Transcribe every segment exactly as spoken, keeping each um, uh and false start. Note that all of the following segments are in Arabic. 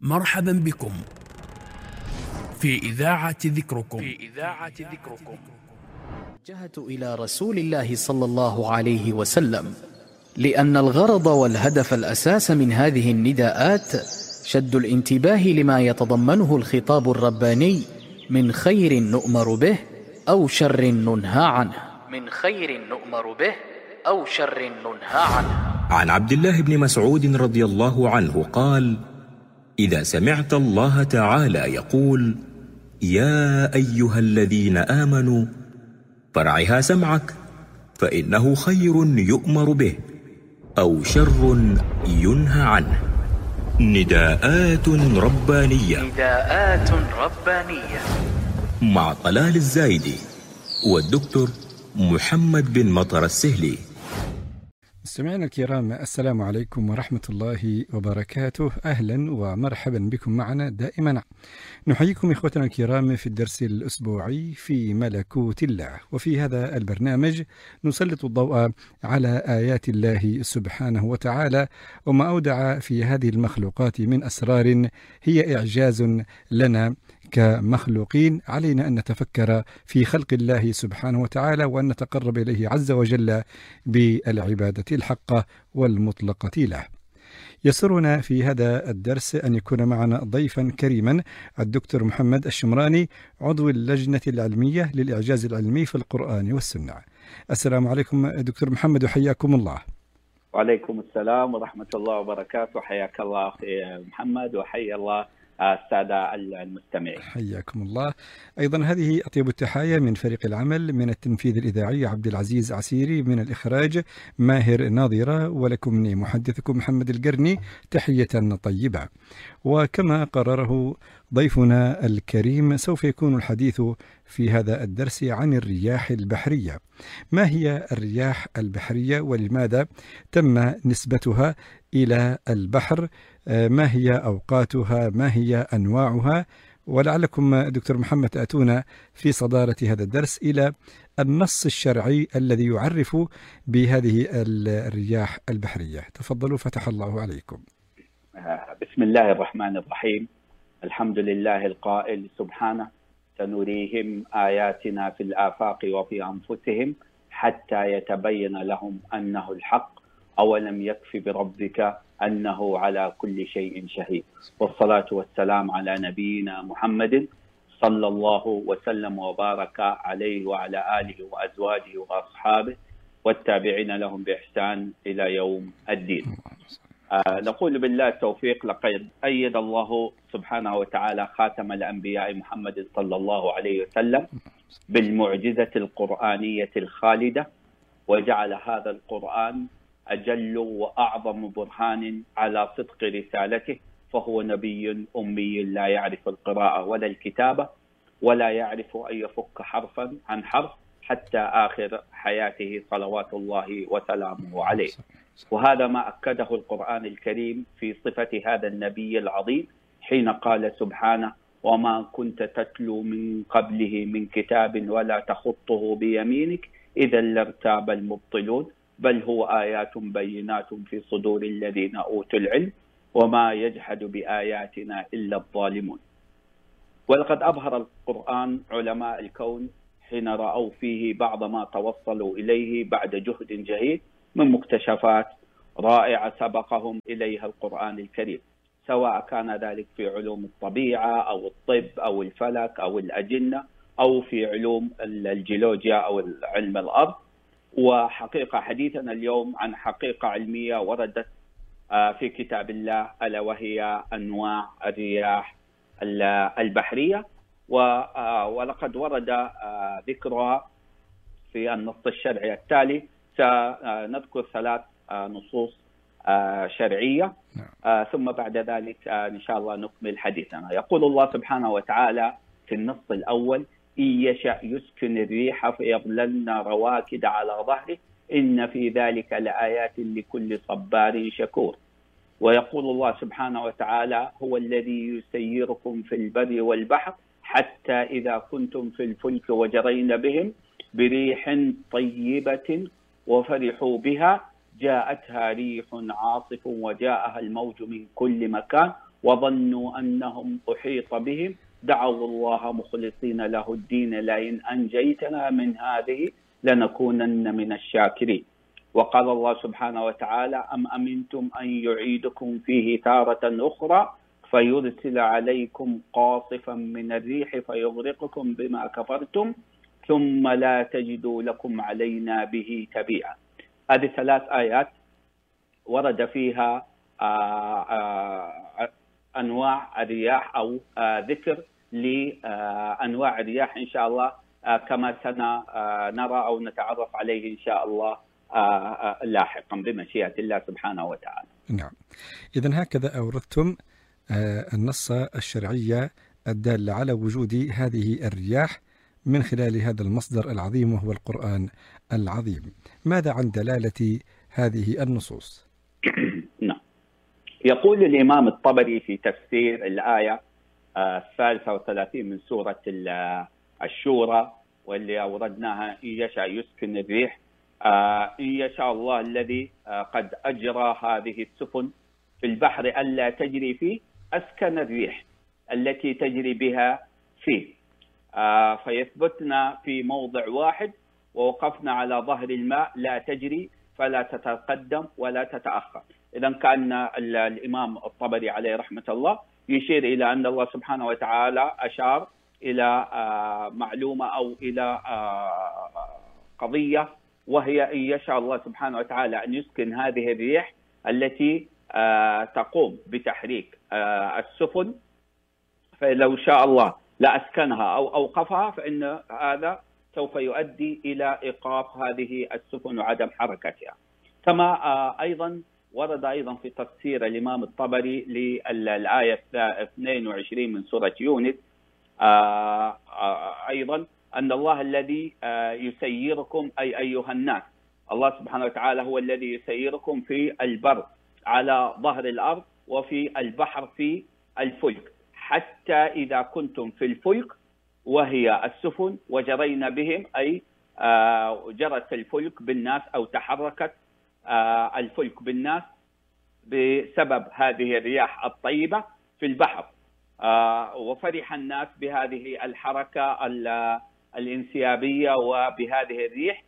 مرحبا بكم في إذاعة ذكركم في إذاعة ذكركم. وجهت إلى رسول الله صلى الله عليه وسلم، لأن الغرض والهدف الأساس من هذه النداءات شد الانتباه لما يتضمنه الخطاب الرباني من خير نؤمر به أو شر ننهى عنه من خير نؤمر به أو شر ننهى عنه. عن عبد الله بن مسعود رضي الله عنه قال: إذا سمعت الله تعالى يقول: يا أيها الذين آمنوا، فارعها سمعك، فإنه خير يؤمر به أو شر ينهى عنه. نداءات ربانية نداءات ربانية مع طلال الزايدي والدكتور محمد بن مطر السهلي. مستمعينا الكرام، السلام عليكم ورحمة الله وبركاته. أهلا ومرحبا بكم معنا دائما. نحييكم إخوتنا الكرام في الدرس الأسبوعي في ملكوت الله، وفي هذا البرنامج نسلط الضوء على آيات الله سبحانه وتعالى وما أودع في هذه المخلوقات من أسرار هي إعجاز لنا كمخلوقين. علينا أن نتفكر في خلق الله سبحانه وتعالى وأن نتقرب إليه عز وجل بالعبادة الحقة والمطلقة له. يسرنا في هذا الدرس أن يكون معنا ضيفا كريما الدكتور محمد الشمراني، عضو اللجنة العلمية للإعجاز العلمي في القرآن والسنة. السلام عليكم دكتور محمد وحياكم الله. وعليكم السلام ورحمة الله وبركاته. حياك الله أخي محمد وحيا الله السادة المستمعين. حياكم الله. أيضا هذه أطيب التحايا من فريق العمل، من التنفيذ الإذاعي عبد العزيز عسيري، من الإخراج ماهر ناظرة، ولكم مني محدثكم محمد القرني تحية طيبة. وكما قرره ضيفنا الكريم سوف يكون الحديث في هذا الدرس عن الرياح البحرية. ما هي الرياح البحرية ولماذا تم نسبتها إلى البحر؟ ما هي أوقاتها؟ ما هي أنواعها؟ ولعلكم دكتور محمد تأتون في صدارة هذا الدرس إلى النص الشرعي الذي يعرف بهذه الرياح البحرية. تفضلوا فتح الله عليكم. بسم الله الرحمن الرحيم. الحمد لله القائل سبحانه: سنريهم آياتنا في الآفاق وفي أنفسهم حتى يتبين لهم أنه الحق أولم يكف بربك أنه على كل شيء شهيد. والصلاة والسلام على نبينا محمد صلى الله وسلم وبارك عليه وعلى آله وأزواجه وأصحابه والتابعين لهم بإحسان إلى يوم الدين. آه نقول بالله التوفيق. لقد أيد الله سبحانه وتعالى خاتم الأنبياء محمد صلى الله عليه وسلم بالمعجزة القرآنية الخالدة، وجعل هذا القرآن أجل وأعظم برهان على صدق رسالته، فهو نبي أمي لا يعرف القراءة ولا الكتابة ولا يعرف أن يفك حرفا عن حرف حتى آخر حياته صلوات الله وسلامه عليه. وهذا ما أكده القرآن الكريم في صفة هذا النبي العظيم حين قال سبحانه: وما كنت تتلو من قبله من كتاب ولا تخطه بيمينك إذا لارتاب المبطلون بل هو آيات بينات في صدور الذين أوتوا العلم وما يجحد بآياتنا إلا الظالمون. ولقد أظهر القرآن علماء الكون حين رأوا فيه بعض ما توصلوا إليه بعد جهد جهيد من مكتشفات رائعة سبقهم إليها القرآن الكريم، سواء كان ذلك في علوم الطبيعة أو الطب أو الفلك أو الأجنة أو في علوم الجيولوجيا أو علم الأرض. وحقيقة حديثنا اليوم عن حقيقة علمية وردت في كتاب الله، ألا وهي أنواع الرياح البحرية، ولقد ورد ذكرها في النص الشرعي التالي. سنذكر ثلاث نصوص شرعية ثم بعد ذلك إن شاء الله نكمل حديثنا. يقول الله سبحانه وتعالى في النص الأول: إن يشأ يسكن الريح فيظللن رواكد على ظهره إن في ذلك لآيات لكل صبار شكور. ويقول الله سبحانه وتعالى: هو الذي يسيركم في البر والبحر حتى إذا كنتم في الفلك وجرين بهم بريح طيبة وفرحوا بها جاءتها ريح عاصف وجاءها الموج من كل مكان وظنوا أنهم أحيط بهم دعوا الله مخلصين له الدين لئن أنجيتنا من هذه لنكونن من الشاكرين. وقال الله سبحانه وتعالى أم أمنتم أن يعيدكم فيه تارة أخرى فيرسل عليكم قاصفا من الريح فيغرقكم بما كفرتم ثم لا تجدوا لكم علينا به تبيعا. هذه ثلاث آيات ورد فيها آآ آآ أنواع الرياح أو ذكر لأنواع الرياح إن شاء الله كما سنرى أو نتعرف عليه إن شاء الله لاحقا بمشيئة الله سبحانه وتعالى. نعم، إذن هكذا أوردتم النص الشرعية الدالة على وجود هذه الرياح من خلال هذا المصدر العظيم وهو القرآن العظيم. ماذا عن دلالة هذه النصوص؟ نعم، يقول الإمام الطبري في تفسير الآية الثالثة والثلاثين من سورة الشورى واللي أوردناها إن يشاء يسكن الريح، إن يشاء الله الذي قد أجرى هذه السفن في البحر ألا تجري فيه أسكن الريح التي تجري بها فيه، فيثبتنا في موضع واحد ووقفنا على ظهر الماء لا تجري فلا تتقدم ولا تتأخر. إذا كان الإمام الطبري عليه رحمة الله يشير إلى أن الله سبحانه وتعالى أشار إلى معلومة أو إلى قضية، وهي إن يشاء الله سبحانه وتعالى أن يسكن هذه الريح التي تقوم بتحريك السفن، فلو شاء الله لا أسكنها أو أوقفها فإن هذا سوف يؤدي إلى إيقاف هذه السفن وعدم حركتها. كما أيضا ورد أيضا في تفسير الإمام الطبري للآية اثنين وعشرين من سورة يونس أيضا أن الله الذي يسيركم أي أيها الناس، الله سبحانه وتعالى هو الذي يسيركم في البر على ظهر الأرض وفي البحر في الفلك، حتى إذا كنتم في الفلك وهي السفن وجرينا بهم أي جرت الفلك بالناس أو تحركت الفلك بالناس بسبب هذه الرياح الطيبة في البحر، وفرح الناس بهذه الحركة الانسيابية وبهذه الريح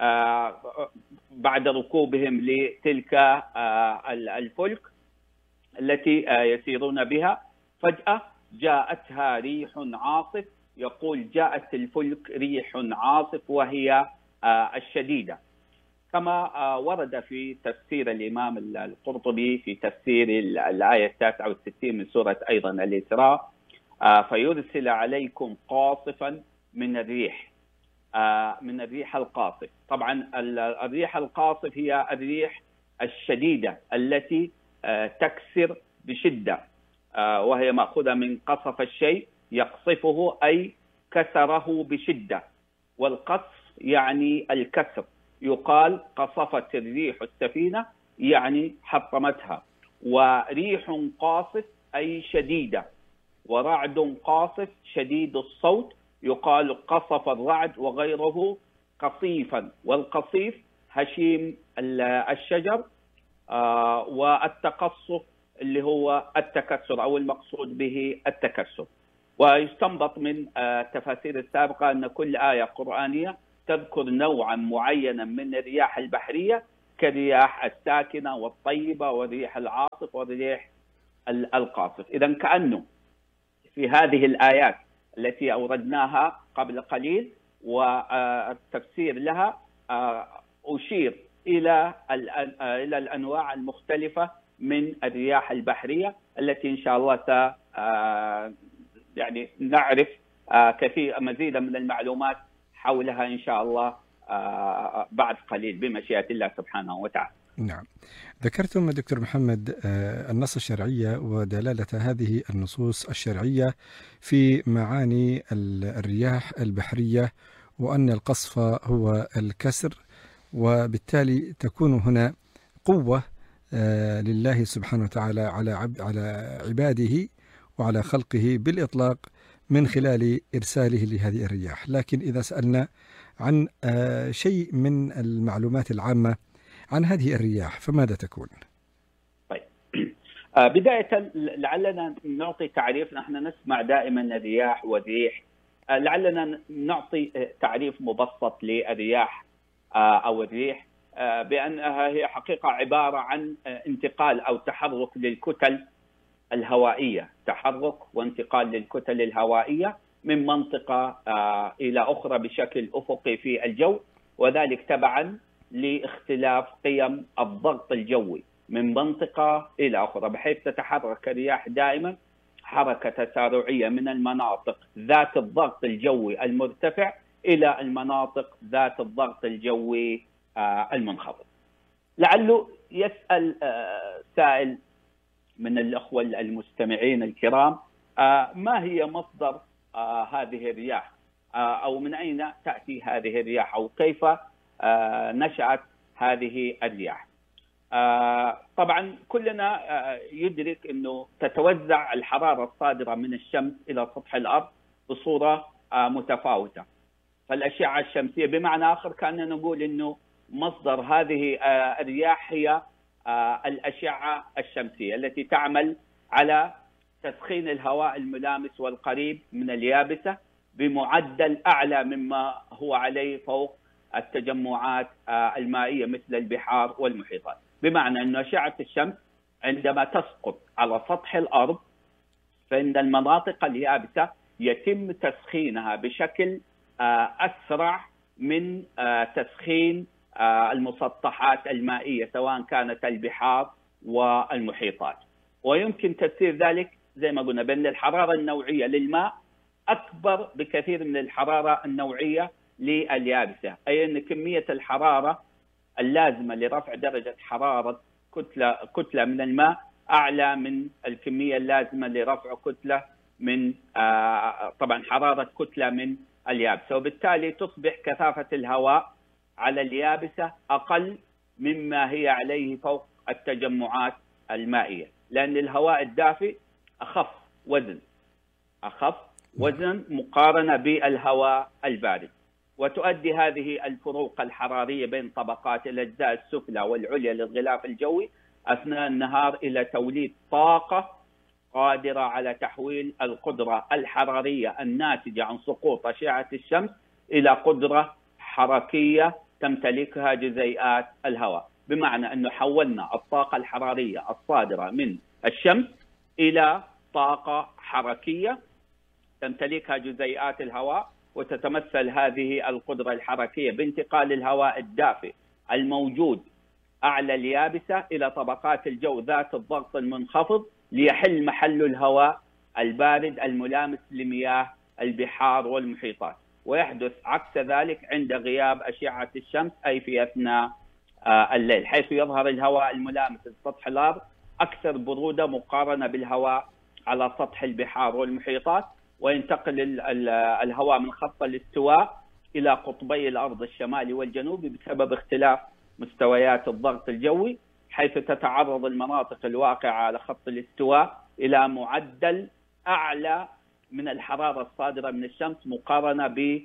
بعد ركوبهم لتلك الفلك التي يسيرون بها. فجأة جاءتها ريح عاصف، يقول جاءت الفلك ريح عاصف وهي الشديدة، كما ورد في تفسير الإمام القرطبي في تفسير الآية التاسعة والستين من سورة أيضا الإسراء فيرسل عليكم قاصفا من الريح، من الريح القاصف. طبعا الريح القاصف هي الريح الشديدة التي تكسر بشدة، وهي مأخوذة من قصف الشيء يقصفه أي كسره بشدة، والقصف يعني الكسر، يقال قصفت الريح السفينة يعني حطمتها. وريح قاصف أي شديدة، ورعد قاصف شديد الصوت، يقال قصف الرعد وغيره قصيفا، والقصيف هشيم الشجر، والتقصف اللي هو التكسر أو المقصود به التكسر. ويستنبط من التفاسير السابقة أن كل آية قرآنية تذكر نوعا معينا من الرياح البحرية كالرياح الساكنة والطيبة والريح العاصف والريح القاصف. إذا كأنه في هذه الآيات التي أوردناها قبل قليل والتفسير لها أشير إلى إلى الأنواع المختلفة من الرياح البحرية التي إن شاء الله س يعني نعرف كثير مزيدا من المعلومات حولها إن شاء الله بعد قليل بمشيئة الله سبحانه وتعالى. نعم، ذكرتم دكتور محمد النص الشرعية ودلالة هذه النصوص الشرعية في معاني الرياح البحرية، وأن القصف هو الكسر، وبالتالي تكون هنا قوة لله سبحانه وتعالى على على عباده وعلى خلقه بالإطلاق من خلال إرساله لهذه الرياح. لكن إذا سألنا عن شيء من المعلومات العامة عن هذه الرياح فماذا تكون؟ طيب، بداية لعلنا نعطي تعريف. نحن نسمع دائما الرياح والريح، لعلنا نعطي تعريف مبسط للرياح أو الريح بأنها هي حقيقة عبارة عن انتقال أو تحرك للكتل الهوائية، تحرك وانتقال للكتل الهوائية من منطقة إلى أخرى بشكل أفقي في الجو، وذلك تبعا لاختلاف قيم الضغط الجوي من منطقة إلى أخرى، بحيث تتحرك الرياح دائما حركة تسارعية من المناطق ذات الضغط الجوي المرتفع إلى المناطق ذات الضغط الجوي المنخفض. لعله يسأل سائل من الأخوة المستمعين الكرام، ما هي مصدر هذه الرياح، أو من أين تأتي هذه الرياح، أو كيف نشأت هذه الرياح؟ طبعا كلنا يدرك أنه تتوزع الحرارة الصادرة من الشمس إلى سطح الأرض بصورة متفاوتة. فالأشعة الشمسية بمعنى آخر كأننا نقول أنه مصدر هذه الرياح هي الأشعة الشمسية التي تعمل على تسخين الهواء الملامس والقريب من اليابسة بمعدل أعلى مما هو عليه فوق التجمعات المائية مثل البحار والمحيطات. بمعنى أن أشعة الشمس عندما تسقط على سطح الأرض فإن المناطق اليابسة يتم تسخينها بشكل أسرع من تسخين المسطحات المائية سواء كانت البحار والمحيطات. ويمكن تفسير ذلك زي ما قلنا بأن الحرارة النوعية للماء أكبر بكثير من الحرارة النوعية لليابسة، أي أن كمية الحرارة اللازمة لرفع درجة حرارة كتلة كتلة من الماء أعلى من الكمية اللازمة لرفع كتلة من طبعا حرارة كتلة من اليابسة، وبالتالي تصبح كثافة الهواء على اليابسة أقل مما هي عليه فوق التجمعات المائية، لأن الهواء الدافئ أخف وزن أخف وزن مقارنة بالهواء البارد. وتؤدي هذه الفروق الحرارية بين طبقات الأجزاء السفلى والعليا للغلاف الجوي أثناء النهار إلى توليد طاقة قادرة على تحويل القدرة الحرارية الناتجة عن سقوط أشعة الشمس إلى قدرة حركية تمتلكها جزيئات الهواء. بمعنى أنه حولنا الطاقة الحرارية الصادرة من الشمس إلى طاقة حركية تمتلكها جزيئات الهواء، وتتمثل هذه القدرة الحركية بانتقال الهواء الدافئ الموجود أعلى اليابسة إلى طبقات الجو ذات الضغط المنخفض ليحل محل الهواء البارد الملامس لمياه البحار والمحيطات. ويحدث عكس ذلك عند غياب أشعة الشمس، أي في أثناء الليل، حيث يظهر الهواء الملامس لسطح الأرض أكثر برودة مقارنة بالهواء على سطح البحار والمحيطات، وينتقل الهواء من خط الاستواء إلى قطبي الأرض الشمالي والجنوبي بسبب اختلاف مستويات الضغط الجوي، حيث تتعرض المناطق الواقعة على خط الاستواء إلى معدل أعلى من الحرارة الصادرة من الشمس مقارنة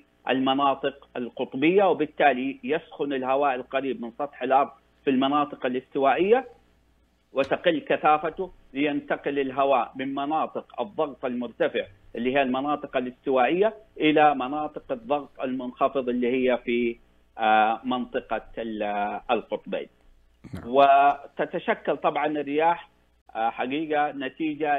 بالمناطق القطبية، وبالتالي يسخن الهواء القريب من سطح الأرض في المناطق الاستوائية وتقل كثافته لينتقل الهواء من مناطق الضغط المرتفع اللي هي المناطق الاستوائية إلى مناطق الضغط المنخفض اللي هي في منطقة القطبين. وتتشكل طبعا الرياح حقيقة نتيجة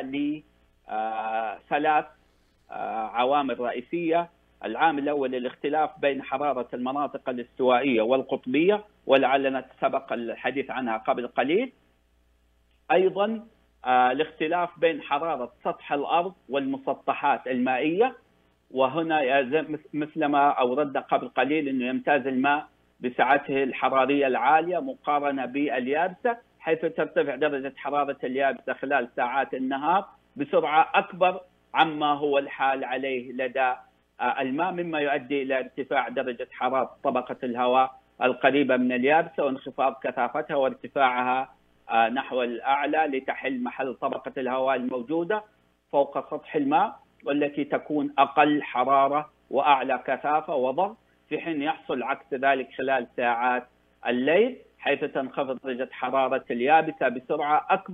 لثلاث عوامل رئيسية. العامل الأول الاختلاف بين حرارة المناطق الاستوائية والقطبية، ولعلنا سبق الحديث عنها قبل قليل. أيضا الاختلاف بين حرارة سطح الأرض والمسطحات المائية، وهنا مثل ما أوردنا قبل قليل أنه يمتاز الماء بسعته الحرارية العالية مقارنة باليابسة، حيث ترتفع درجة حرارة اليابسة خلال ساعات النهار بسرعة أكبر عما هو الحال عليه لدى الماء، مما يؤدي إلى ارتفاع درجة حرارة طبقة الهواء القريبة من اليابسة وانخفاض كثافتها وارتفاعها نحو الأعلى لتحل محل طبقة الهواء الموجودة فوق سطح الماء، والتي تكون أقل حرارة وأعلى كثافة وضغط، في حين يحصل عكس ذلك خلال ساعات الليل، حيث تنخفض درجة حرارة اليابسة بسرعة أكبر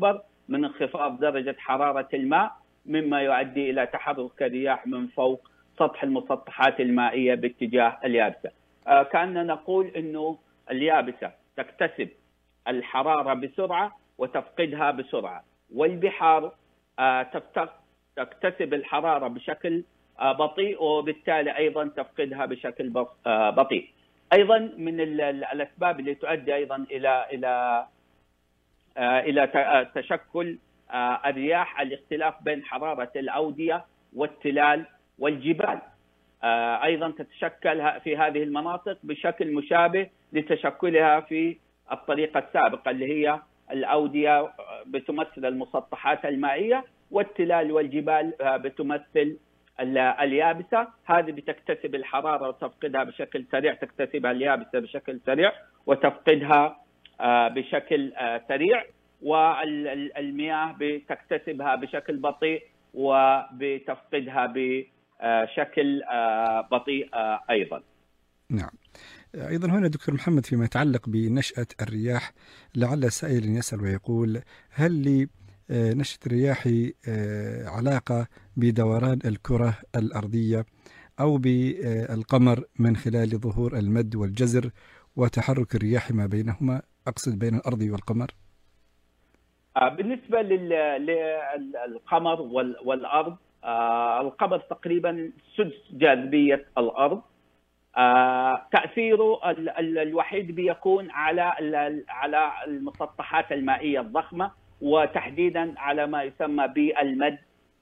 من انخفاض درجة حرارة الماء، مما يؤدي إلى تحرك الرياح من فوق سطح المسطحات المائية باتجاه اليابسة. كأننا نقول أنه اليابسة تكتسب الحرارة بسرعة وتفقدها بسرعة، والبحار تكتسب الحرارة بشكل بطيء وبالتالي أيضا تفقدها بشكل بطيء. أيضا من الأسباب اللي تؤدي أيضا إلى إلى إلى تشكل الرياح الاختلاف بين حرارة الأودية والتلال والجبال. أيضا تتشكل في هذه المناطق بشكل مشابه لتشكلها في الطريقة السابقة، اللي هي الأودية بتمثل المسطحات المائية والتلال والجبال بتمثل اليابسة. هذه بتكتسب الحرارة وتفقدها بشكل سريع، تكتسبها اليابسة بشكل سريع وتفقدها بشكل سريع، والمياه بتكتسبها بشكل بطيء وبتفقدها بشكل بطيء أيضا. نعم. أيضا هنا دكتور محمد فيما يتعلق بنشأة الرياح، لعل سائل يسأل ويقول: هل لنشأة الرياح علاقة بدوران الكرة الأرضية أو بالقمر من خلال ظهور المد والجزر وتحرك الرياح ما بينهما، أقصد بين الأرض والقمر؟ بالنسبة للقمر والأرض، القمر تقريبا سدس جاذبية الأرض. تأثيره الوحيد بيكون على على المسطحات المائية الضخمة، وتحديدا على ما يسمى بالمد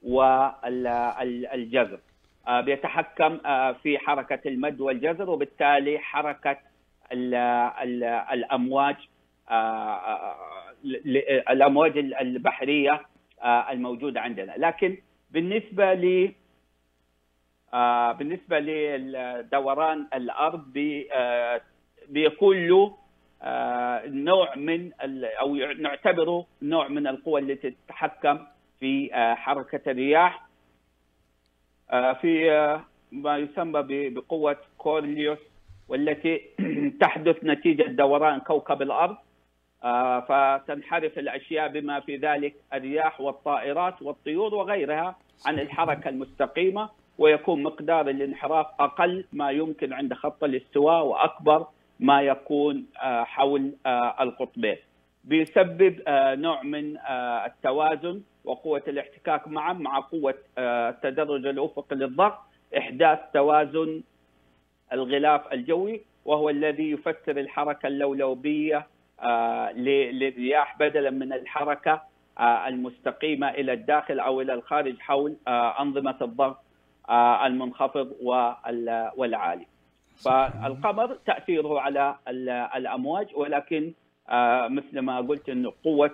والجزر. بيتحكم في حركة المد والجزر، وبالتالي حركة الأمواج الأمواج البحرية الموجودة عندنا. لكن بالنسبة ل بالنسبة لدوران الأرض بيكون له نوع من أو نعتبره نوع من القوى التي تتحكم في حركة الرياح، في ما يسمى بقوة كوريليوس، والتي تحدث نتيجة دوران كوكب الأرض، فتنحرف الأشياء بما في ذلك الرياح والطائرات والطيور وغيرها عن الحركة المستقيمة، ويكون مقدار الانحراف أقل ما يمكن عند خط الاستواء وأكبر ما يكون حول القطبين. بيسبب نوع من التوازن وقوة الاحتكاك معا مع قوة التدرج الأفقي للضغط، إحداث توازن الغلاف الجوي، وهو الذي يفسر الحركة اللولوبية للرياح بدلا من الحركة المستقيمة إلى الداخل أو إلى الخارج حول أنظمة الضغط المنخفض والعالي. فالقمر تأثيره على الأمواج، ولكن مثل ما قلت أنه قوة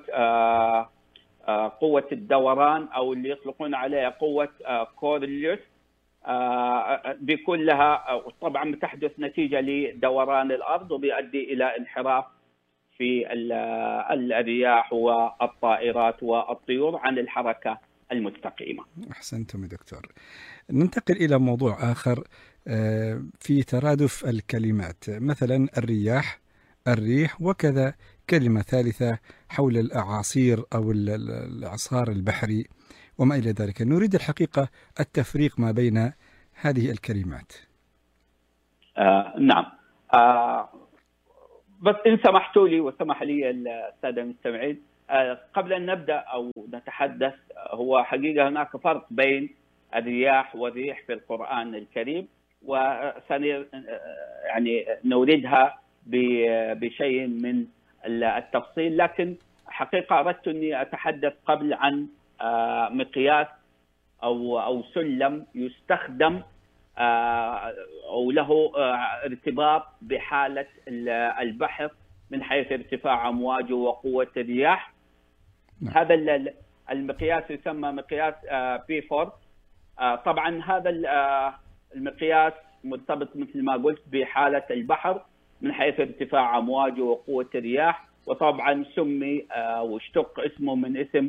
قوة الدوران أو اللي يطلقون عليها قوة كوريليوس بيكون لها طبعا بتحدث نتيجة لدوران الأرض، وبيؤدي إلى انحراف في الرياح والطائرات والطيور عن الحركة المستقيمة. أحسنتم يا دكتور. ننتقل إلى موضوع آخر في ترادف الكلمات، مثلا الرياح، الريح، وكذا كلمة ثالثة حول الأعاصير أو الإعصار البحري وما إلى ذلك. نريد الحقيقة التفريق ما بين هذه الكلمات. آه نعم. آه بس إن سمحتوا لي وسمح لي السادة المستمعين، آه قبل أن نبدأ أو نتحدث، هو حقيقة هناك فرق بين الرياح والريح في القرآن الكريم، وسن يعني نوردها بشيء من التفصيل، لكن حقيقة أردت أني أتحدث قبل عن مقياس أو أو سلم يستخدم أو له ارتباط بحالة البحر من حيث ارتفاع أمواجه وقوة الرياح. نعم. هذا المقياس يسمى مقياس بي فور. طبعا هذا المقياس مرتبط مثل ما قلت بحالة البحر من حيث ارتفاع أمواجه وقوة الرياح، وطبعا سمي واشتق اسمه من اسم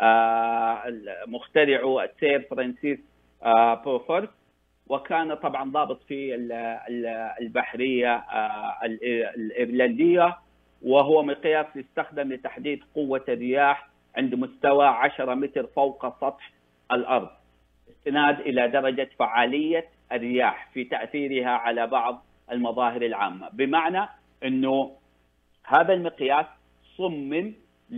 مخترعه السير فرانسيس بوفورث، وكان طبعا ضابط في البحرية الإيرلندية، وهو مقياس يستخدم لتحديد قوة الرياح عند مستوى عشرة متر فوق سطح الأرض، استناد إلى درجة فعالية الرياح في تأثيرها على بعض المظاهر العامة. بمعنى أنه هذا المقياس صمم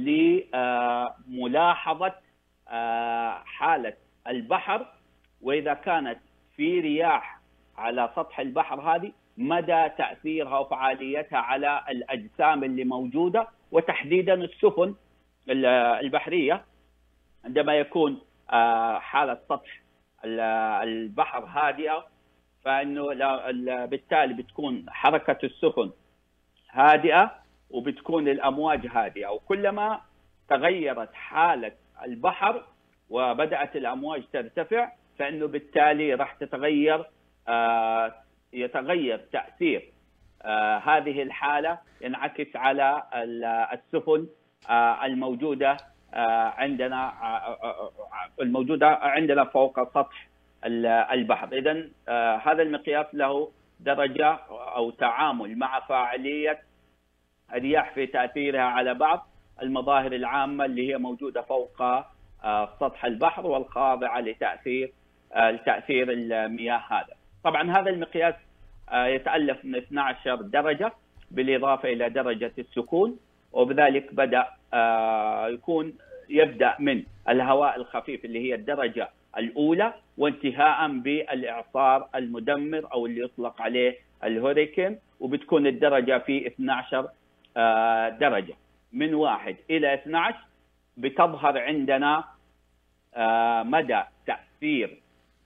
لملاحظة حالة البحر، وإذا كانت في رياح على سطح البحر هذه مدى تأثيرها وفعاليتها على الأجسام اللي موجودة، وتحديدا السفن البحرية عندما يكون حالة سطح البحر هادئة، فإنه بالتالي بتكون حركة السفن هادئة وبتكون الأمواج هادئة، وكلما تغيرت حالة البحر وبدأت الأمواج ترتفع فإنه بالتالي راح تتغير يتغير تأثير هذه الحالة، ينعكس على السفن الموجودة عندنا الموجودة عندنا فوق سطح البحر. إذن هذا المقياس له درجة أو تعامل مع فاعلية الرياح في تأثيرها على بعض المظاهر العامة اللي هي موجودة فوق سطح البحر والخاضعة لتأثير لتأثير المياه هذا. طبعا هذا المقياس يتألف من اثنتي عشرة درجة بالإضافة إلى درجة السكون، وبذلك بدأ يكون يبدأ من الهواء الخفيف اللي هي الدرجة الأولى، وانتهاء بالإعصار المدمر أو اللي يطلق عليه الهوريكين، وبتكون الدرجة في اثنتي عشرة درجة. من واحد إلى اثنتي عشرة بتظهر عندنا مدى تأثير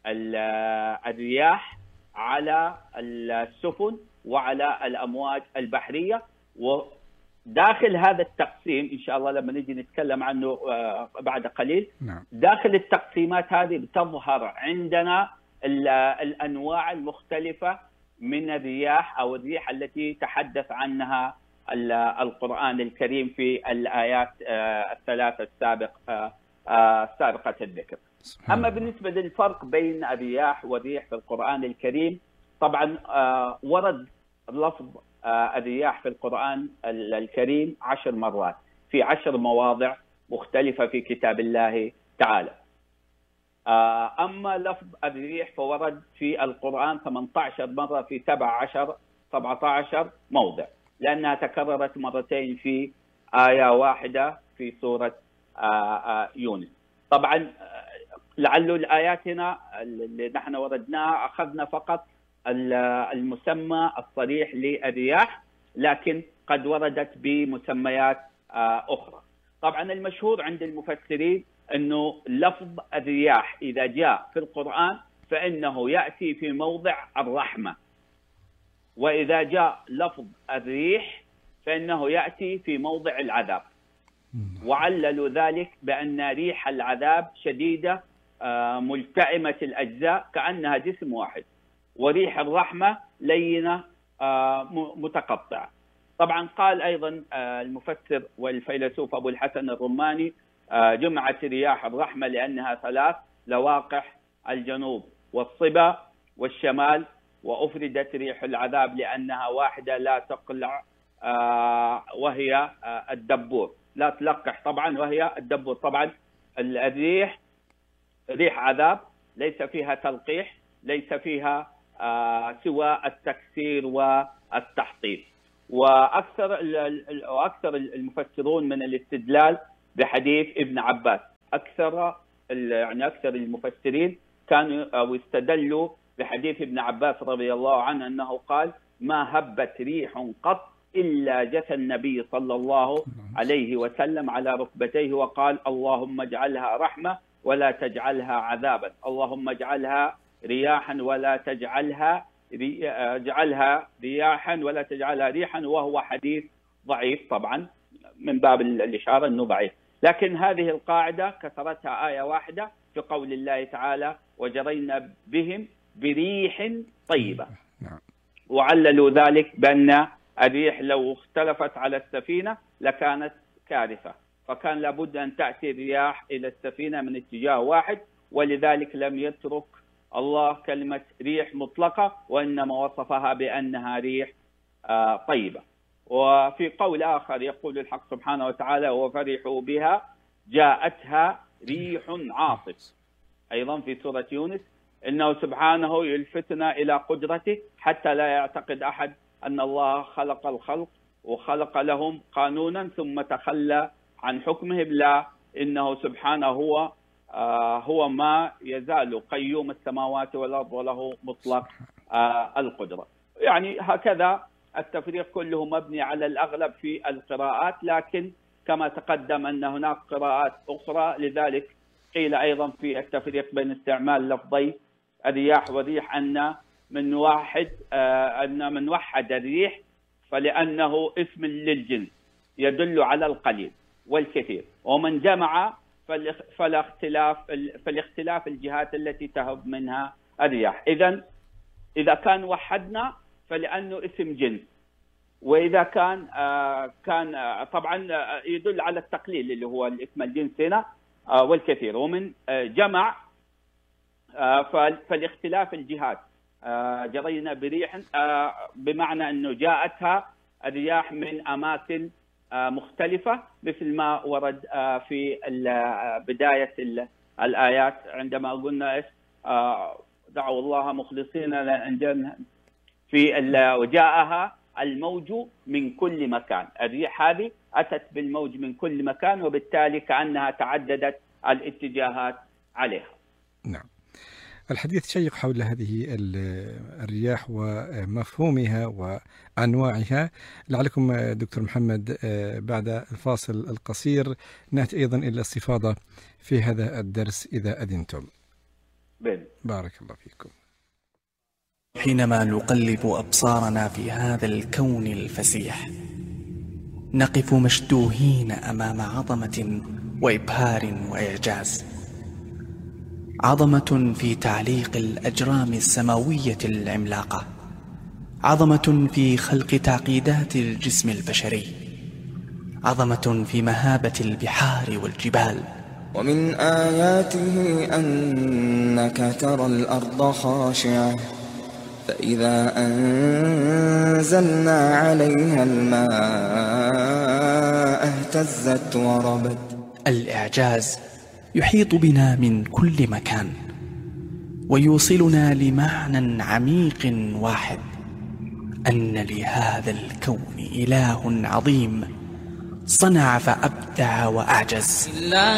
الرياح على السفن وعلى الأمواج البحرية. وداخل هذا التقسيم إن شاء الله لما نجي نتكلم عنه بعد قليل، داخل التقسيمات هذه بتظهر عندنا الأنواع المختلفة من الرياح أو الريح التي تحدث عنها القرآن الكريم في الآيات الثلاثة السابق سابقة الذكر. أما بالنسبة للفرق بين الرياح والريح في القرآن الكريم، طبعا ورد لفظ الرياح في القرآن الكريم عشر مرات في عشر مواضع مختلفة في كتاب الله تعالى. أما لفظ الريح فورد في القرآن ثمانية عشر مرة في سبعة عشر موضع، لأنها تكررت مرتين في آية واحدة في سورة يونس. طبعا لعل الآيات هنا اللي نحن وردناها أخذنا فقط المسمى الصريح للرياح، لكن قد وردت بمسميات أخرى. طبعا المشهور عند المفسرين أنه لفظ الرياح إذا جاء في القرآن فإنه يأتي في موضع الرحمة، وإذا جاء لفظ الريح فإنه يأتي في موضع العذاب. وعللوا ذلك بأن ريح العذاب شديدة ملتئمة الأجزاء كأنها جسم واحد، وريح الرحمة لينة متقطعة. طبعا قال أيضا المفسر والفيلسوف أبو الحسن الرماني جمعت رياح الرحمة لأنها ثلاث لواقح، الجنوب والصبا والشمال، وأفردت ريح العذاب لأنها واحدة لا تقلع وهي الدبور، لا تلقح طبعا وهي الدبور. طبعا الريح ريح عذاب ليس فيها تلقيح، ليس فيها سوى التكسير والتحطيم. وأكثر وأكثر المفسرون من الاستدلال بحديث ابن عباس، أكثر يعني أكثر المفسرين كانوا أو استدلوا بحديث ابن عباس رضي الله عنه أنه قال: ما هبت ريح قط إلا جثى النبي صلى الله عليه وسلم على ركبتيه وقال: اللهم اجعلها رحمة ولا تجعلها عذابا، اللهم اجعلها رياحا ولا تجعلها ري... اجعلها رياحا ولا تجعلها ريحا. وهو حديث ضعيف طبعا من باب الإشارة أنه ضعيف، لكن هذه القاعدة كسرتها آية واحدة في قول الله تعالى: وجرينا بهم بريح طيبة. وعللوا ذلك بأن الريح لو اختلفت على السفينة لكانت كارثة، فكان لابد أن تأتي الرياح إلى السفينة من اتجاه واحد، ولذلك لم يترك الله كلمة ريح مطلقة، وإنما وصفها بأنها ريح طيبة. وفي قول آخر يقول الحق سبحانه وتعالى: وفرحوا بها جاءتها ريح عاصف. أيضا في سورة يونس إنه سبحانه يلفتنا إلى قدرته حتى لا يعتقد أحد أن الله خلق الخلق وخلق لهم قانونا ثم تخلى عن حكمهم. لا، إنه سبحانه هو آه هو ما يزال قيوم السماوات والأرض وله مطلق آه القدرة. يعني هكذا التفريق كله مبني على الأغلب في القراءات، لكن كما تقدم أن هناك قراءات أخرى، لذلك قيل أيضا في التفريق بين استعمال لفظي الرياح والريح أن من واحد آه أن من وحد الريح فلأنه اسم للجنس يدل على القليل والكثير، ومن جمع فالاختلاف فالاختلاف الجهات التي تهب منها الرياح. إذن إذا كان وحدنا فلأنه اسم جنس، وإذا كان آه كان آه طبعا آه يدل على التقليل اللي هو الاسم الجنس هنا آه والكثير، ومن آه جمع آه فالاختلاف الجهات آه جرينا بريح آه بمعنى أنه جاءتها الرياح من أماكن آه مختلفة، مثل ما ورد آه في بداية الآيات عندما قلنا آه دعوا الله مخلصين لأن في وجاءها الموج من كل مكان. الريح هذه أتت بالموج من كل مكان، وبالتالي كأنها تعددت الاتجاهات عليها. نعم. الحديث شيق حول هذه الرياح ومفهومها وأنواعها. لعلكم دكتور محمد بعد الفاصل القصير نأتي أيضا إلى الاستفاضة في هذا الدرس إذا أذنتم. بين. بارك الله فيكم. حينما نقلب أبصارنا في هذا الكون الفسيح نقف مشدوهين أمام عظمة وإبهار وإعجاز، عظمة في تعليق الأجرام السماوية العملاقة، عظمة في خلق تعقيدات الجسم البشري، عظمة في مهابة البحار والجبال. ومن آياته أنك ترى الأرض خاشعة فإذا أنزلنا عليها الماء اهتزت وربت. الإعجاز يحيط بنا من كل مكان ويوصلنا لمعنى عميق واحد، أن لهذا الكون إله عظيم صنع فأبدع وأعجز.